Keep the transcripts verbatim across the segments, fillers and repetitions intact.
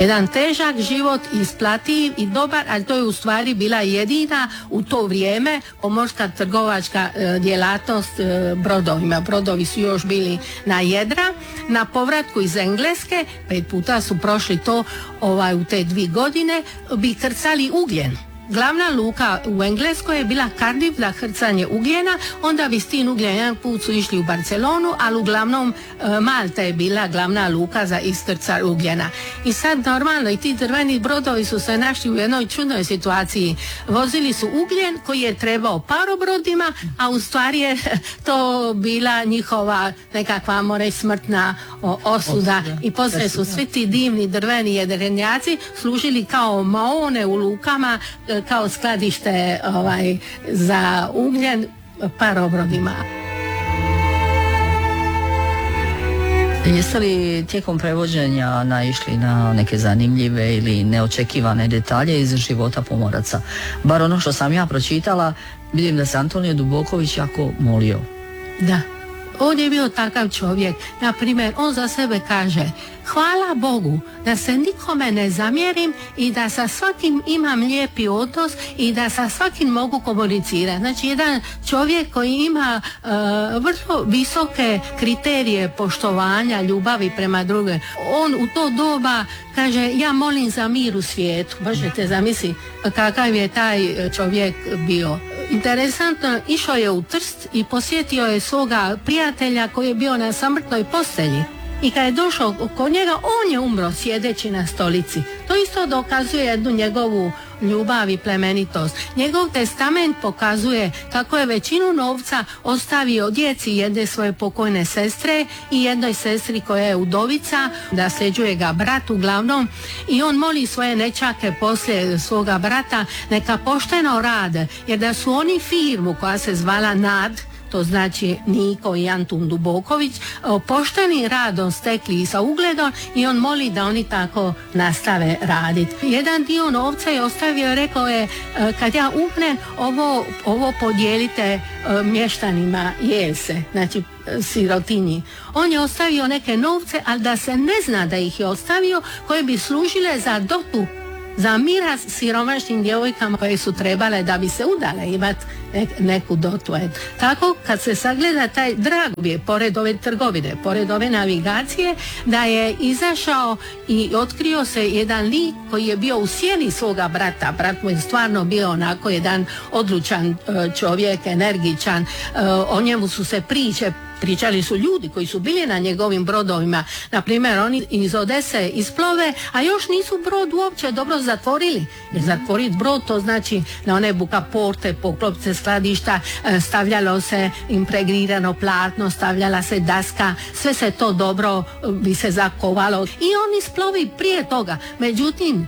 Jedan težak život, isplativ i dobar, ali to je u stvari bila jedina u to vrijeme pomorska trgovačka e, djelatnost e, brodovima. Brodovi su još bili na jedra. Na povratku iz Engleske, pet puta su prošli to ovaj, u te dvije godine, bi krcali ugljen. Glavna luka u Engleskoj je bila Cardiff za krcanje ugljena, onda bi s tim ugljen jedan put su išli u Barcelonu, ali uglavnom e, Malta je bila glavna luka za iskrcaj ugljena. I sad normalno i ti drveni brodovi su se našli u jednoj čudnoj situaciji. Vozili su ugljen koji je trebao parobrodima, a u stvari je to bila njihova nekakva, more smrtna o, osuda. I poslije su svi ti divni drveni jedrenjaci služili kao maone u lukama, kao skladište ovaj, za ugljen parobrodima. Jeste li tijekom prevođenja naišli na neke zanimljive ili neočekivane detalje iz života pomoraca? Bar ono što sam ja pročitala, vidim da se Antonio Duboković jako molio. Da. On je bio takav čovjek. Na primjer, on za sebe kaže: hvala Bogu da se nikome ne zamjerim i da sa svakim imam lijepi odnos i da sa svakim mogu komunicirati. Znači, jedan čovjek koji ima uh, vrlo visoke kriterije poštovanja, ljubavi prema drugim. On u to doba kaže: ja molim za mir u svijetu. Možete zamisliti kakav je taj čovjek bio. Interesantno, išao je u Trst i posjetio je svoga prijatelja koji je bio na samrtnoj postelji. I kad je došao kod njega, on je umro sjedeći na stolici. To isto dokazuje jednu njegovu ljubav i plemenitost. Njegov testament pokazuje kako je većinu novca ostavio djeci jedne svoje pokojne sestre i jednoj sestri koja je udovica, da sljeđuje ga brat uglavnom, i on moli svoje nećake poslije svoga brata neka pošteno rade, jer da su oni firmu koja se zvala Nad, to znači Niko i Antun Duboković, poštenim radom stekli i sa ugledom, i on moli da oni tako nastave raditi. Jedan dio novca je ostavio, rekao je: kad ja umrem, ovo, ovo podijelite mještanima Jelse, znači sirotinji. On je ostavio neke novce, ali da se ne zna da ih je ostavio, koje bi služile za dotu, za miras siromašnim djevojkama koje su trebale da bi se udale imati neku dotu. Tako kad se sagleda taj drag je, pored ove trgovine, pored ove navigacije, da je izašao i otkrio se jedan lik koji je bio u sjeni svoga brata. Brat mu je stvarno bio onako jedan odlučan čovjek, energičan. O njemu su se priče Pričali su ljudi koji su bili na njegovim brodovima. Na primjer, oni iz Odese isplove, a još nisu brod uopće dobro zatvorili. Jer zatvoriti brod, to znači na one bukaporte, poklopce skladišta, stavljalo se impregrirano platno, stavljala se daska, sve se to dobro bi se zakovalo. I on isplovi prije toga. Međutim,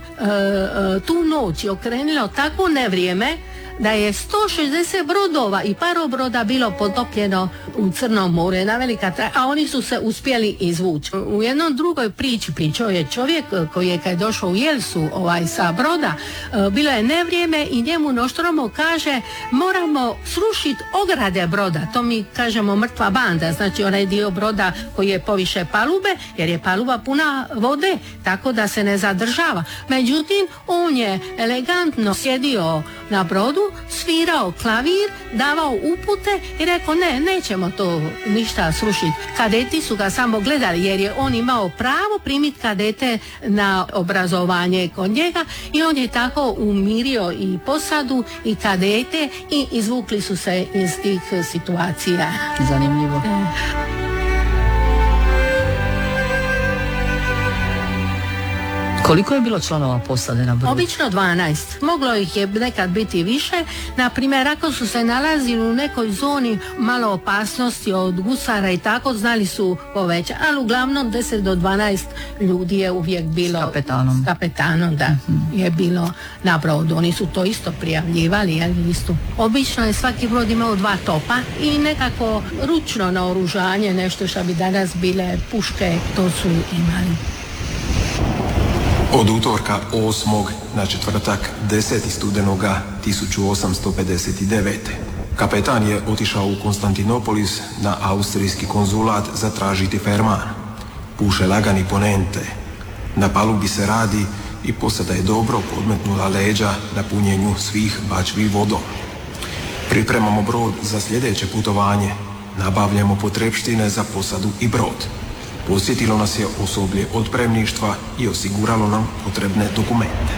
tu noć je okrenilo takvo nevrijeme da je sto šezdeset brodova i parobroda bilo potopljeno u Crnom moru, jedna velika tra... a oni su se uspjeli izvući. U jednom drugoj priči pričao je čovjek koji je kad je došao u Jelsu ovaj, sa broda, bilo je nevrijeme i njemu Noštromo kaže: moramo srušiti ograde broda. To mi kažemo mrtva banda, znači onaj dio broda koji je poviše palube, jer je paluba puna vode, tako da se ne zadržava. Međutim, on je elegantno sjedio na brodu, svirao klavir, davao upute i rekao: ne, nećemo to ništa srušiti. Kadeti su ga samo gledali, jer je on imao pravo primiti kadete na obrazovanje kod njega, i on je tako umirio i posadu i kadete i izvukli su se iz tih situacija. Zanimljivo. Koliko je bilo članova posade na brodu? Obično dvanaest. Moglo ih je nekad biti više. Na primjer, ako su se nalazili u nekoj zoni malo opasnosti od gusara i tako, znali su povećati. Ali uglavnom deset do dvanaest ljudi je uvijek bilo. S kapetanom. S kapetanom, da. Mm-hmm. Je bilo na brodu. Oni su to isto prijavljivali. Jel, isto. Obično je svaki brod imao dva topa i nekako ručno naoružanje, nešto što bi danas bile puške, to su imali. Od utorka osmog na četvrtak desetog studenoga tisuću osamsto pedeset devete. Kapetan je otišao u Konstantinopolis na austrijski konzulat zatražiti ferman. Puše lagani ponente. Na palubi se radi i posada je dobro podmetnula leđa na punjenju svih bačvi vodom. Pripremamo brod za sljedeće putovanje. Nabavljamo potrepštine za posadu i brod. Posjetilo nas je osoblje otpremništva i osiguralo nam potrebne dokumente.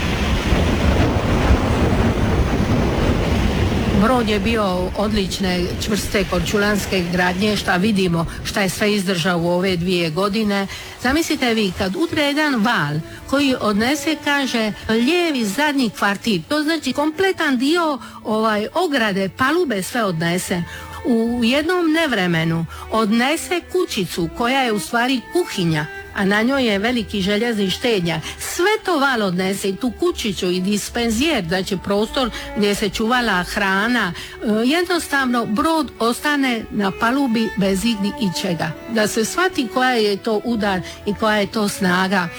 Brod je bio odlične, čvrste korčulanske gradnje, šta vidimo šta je sve izdržao u ove dvije godine. Zamislite vi, kad udre jedan val koji odnese, kaže, lijevi zadnji kvartir, to znači kompletan dio ovaj ograde, palube sve odnese. U jednom nevremenu odnese kućicu koja je u stvari kuhinja, a na njoj je veliki željezni štednjak. Sve to val odnese, i tu kućicu i dispenzijer, znači prostor gdje se čuvala hrana. Jednostavno brod ostane na palubi bez igdje i čega. Da se shvati koja je to udar i koja je to snaga.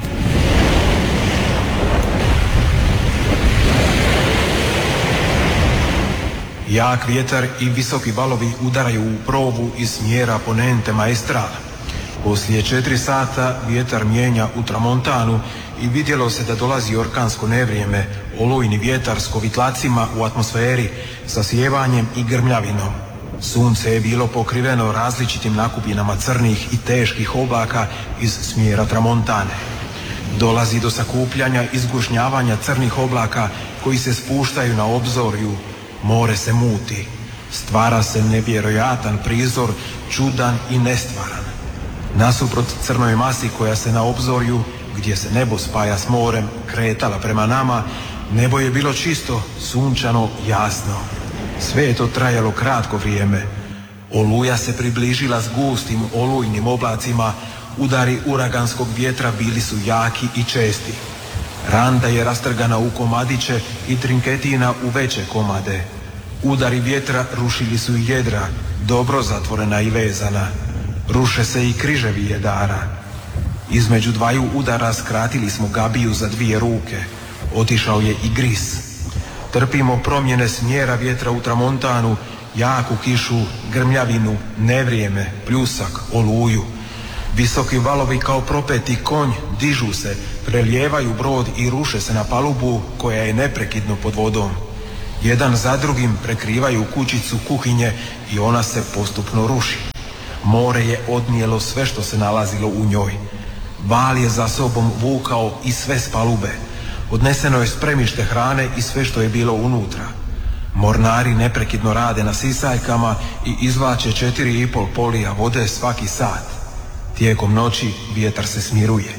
Jak vjetar i visoki valovi udaraju u provu iz smjera ponente Maestrala. Poslije četiri sata vjetar mijenja u tramontanu i vidjelo se da dolazi orkansko nevrijeme, olujni vjetar s kovitlacima u atmosferi, sa sjevanjem i grmljavinom. Sunce je bilo pokriveno različitim nakupinama crnih i teških oblaka iz smjera tramontane. Dolazi do sakupljanja i zgušnjavanja crnih oblaka koji se spuštaju na obzorju. More se muti. Stvara se nevjerojatan prizor, čudan i nestvaran. Nasuprot crnoj masi koja se na obzorju, gdje se nebo spaja s morem, kretala prema nama, nebo je bilo čisto, sunčano, jasno. Sve je to trajalo kratko vrijeme. Oluja se približila s gustim olujnim oblacima, udari uraganskog vjetra bili su jaki i česti. Randa je rastrgana u komadiće i trinketina u veće komade. Udari vjetra rušili su i jedra, dobro zatvorena i vezana. Ruše se i križevi jedara. Između dvaju udara skratili smo gabiju za dvije ruke. Otišao je i gris. Trpimo promjene smjera vjetra u tramontanu, jaku kišu, grmljavinu, nevrijeme, pljusak, oluju. Visoki valovi kao propeti konj dižu se, prelijevaju brod i ruše se na palubu koja je neprekidno pod vodom. Jedan za drugim prekrivaju kućicu kuhinje i ona se postupno ruši. More je odnijelo sve što se nalazilo u njoj. Val je za sobom vukao i sve s palube. Odneseno je spremište hrane i sve što je bilo unutra. Mornari neprekidno rade na sisaljkama i izvlače četiri i pol polija vode svaki sat. Tijekom noći vjetar se smiruje.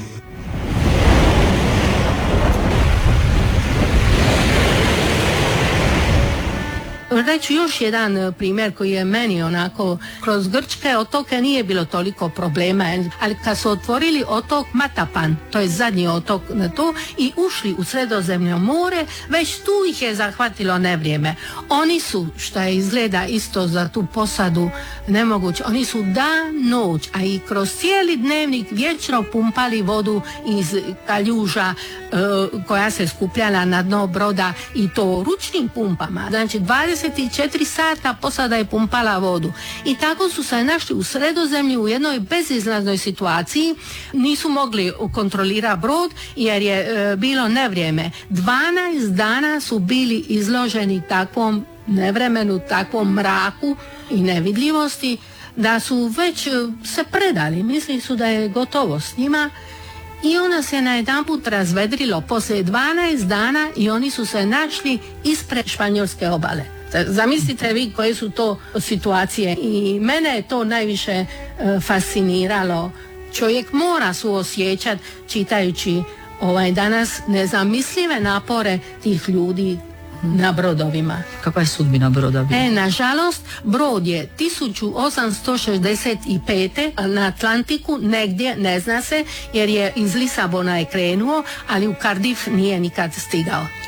Reću još jedan primjer koji je meni onako, kroz grčke otoke nije bilo toliko problema, ali kad su otvorili otok Matapan, to je zadnji otok na to, i ušli u Sredozemno more, već tu ih je zahvatilo nevrijeme. Oni su, što je izgleda isto za tu posadu nemoguće, oni su dan, noć, a i kroz cijeli dnevnik vječno pumpali vodu iz kaljuža e, koja se skupljala na dno broda, i to ručnim pumpama. Znači dvadeset četiri sata posada je pumpala vodu. I tako su se našli u Sredozemlju u jednoj bezizlaznoj situaciji. Nisu mogli kontrolirati brod jer je e, bilo nevrijeme. dvanaest dana su bili izloženi takvom nevremenu, takvom mraku i nevidljivosti, da su već se predali. Mislili su da je gotovo s njima. I onda se najedanput razvedrilo poslije dvanaest dana i oni su se našli ispred španjolske obale. Zamislite vi koje su to situacije, i mene je to najviše e, fasciniralo. Čovjek mora suosjećati čitajući ovaj danas nezamislive napore tih ljudi na brodovima. Kakva je sudbina broda bila? E, nažalost, brod je tisuću osamsto šezdeset pete. na Atlantiku, negdje, ne zna se, jer je iz Lisabona je krenuo, ali u Cardiff nije nikad stigao.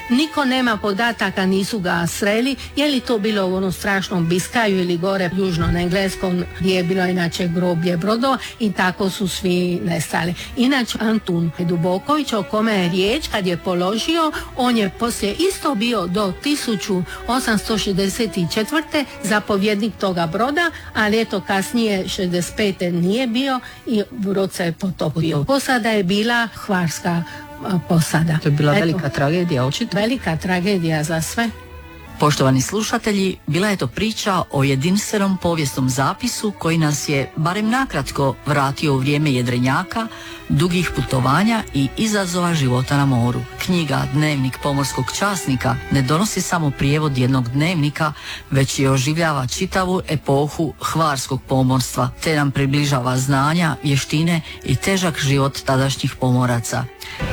Niko nema podataka, nisu ga sreli, je li to bilo u onom strašnom Biskaju ili gore južno na engleskom gdje je bilo inače groblje brodova i tako su svi nestali. Inače Antun Duboković, o kome je riječ, kad je položio, on je poslije isto bio do tisuću osamsto šezdeset četvrte zapovjednik toga broda, ali eto kasnije šezdeset pete nije bio i brod se je potopio. Posada je bila hvarska posada. To je bila eto, velika tragedija, očito. Velika tragedija za sve. Poštovani slušatelji, bila je to priča o jedinstvenom povijesnom zapisu koji nas je, barem nakratko, vratio u vrijeme jedrenjaka, dugih putovanja i izazova života na moru. Knjiga Dnevnik pomorskog časnika ne donosi samo prijevod jednog dnevnika, već i oživljava čitavu epohu hvarskog pomorstva, te nam približava znanja, vještine i težak život tadašnjih pomoraca.